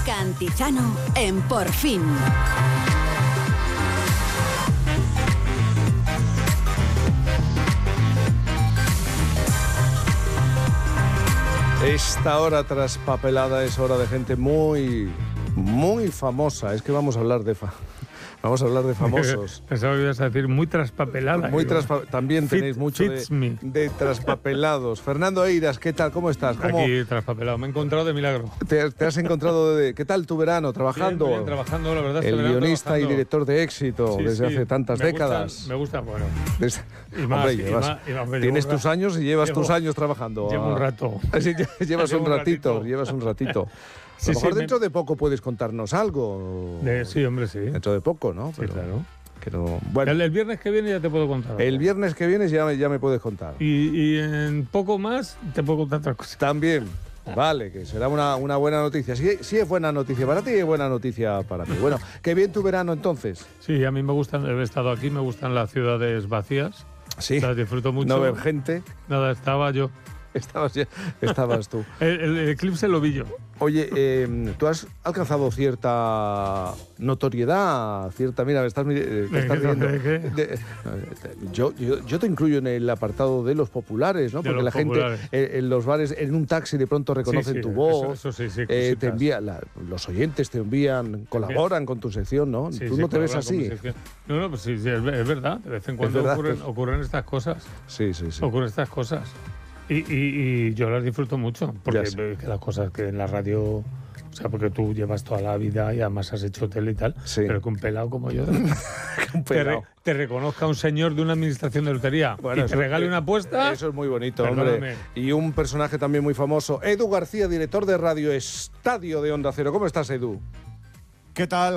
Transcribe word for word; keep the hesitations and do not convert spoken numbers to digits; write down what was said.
Cantizano en Por Fin. Esta hora traspapelada es hora de gente muy, muy famosa. Es que vamos a hablar de fa vamos a hablar de famosos. Pensaba que ibas a decir muy traspapelada. Muy traspa También Fit, tenéis mucho de, de traspapelados. Fernando Eiras, ¿qué tal? ¿Cómo estás? ¿Cómo? Aquí traspapelado. Me he encontrado de milagro. ¿Te, te has encontrado de qué tal tu verano? ¿Trabajando? Bien, bien, trabajando, la verdad. El este guionista trabajando. y director de éxito Sí, desde sí. hace tantas me décadas. Gustan, me gusta, bueno. Desde... Y más, Hombre, y llevas, más, y más, hombre, tienes llevo tus años y llevas llevo, tus años trabajando. Llevo un rato. Sí, llevas llevo un ratito, ratito. llevas un ratito. Sí, a lo mejor sí, dentro me... de poco puedes contarnos algo. De, sí, hombre, sí. Dentro de poco, ¿no? Sí, Pero, claro. que no... Bueno, El, el viernes que viene ya te puedo contar. el algo. viernes que viene ya me, ya me puedes contar. Y, y en poco más te puedo contar otras cosas. También. Vale, que será una, una buena noticia. Sí, sí es buena noticia para ti y es buena noticia para mí. Bueno, qué bien tu verano entonces. Sí, a mí me gustan, he estado aquí, me gustan las ciudades vacías. Sí. Las disfruto mucho. No ver gente. Nada, estaba yo. Estabas, ya, estabas tú. el, el, el eclipse lo vi yo. Oye, eh, tú has alcanzado cierta notoriedad, cierta... Mira, me estás, eh, me estás ¿De qué? viendo. ¿De qué? De, yo, yo, yo te incluyo en el apartado de los populares, ¿no? De Porque los la populares. gente eh, en los bares, en un taxi de pronto reconocen Sí, sí, tu voz. Eso, eso sí, sí. eh, te cositas. envía, la, los oyentes te envían, colaboran con tu sección, ¿no? Sí, tú sí, no te ves colaboran con mi así. sección. No, no, pues sí, sí, es, es verdad. De vez en cuando verdad, ocurren, pues. ocurren estas cosas. Sí, sí, sí. Ocurren estas cosas. Y, y, y yo las disfruto mucho. Porque Ya sé. que las cosas que en la radio... O sea, porque tú llevas toda la vida y además has hecho tele y tal. Sí. Pero que un pelado como yo... Un te, re, pelao. te reconozca un señor de una administración de lotería Bueno, y te eso- regale una apuesta... Eso es muy bonito, Perdóname. hombre. Y un personaje también muy famoso, Edu García, director de Radio Estadio de Onda Cero. ¿Cómo estás, Edu? ¿Qué tal?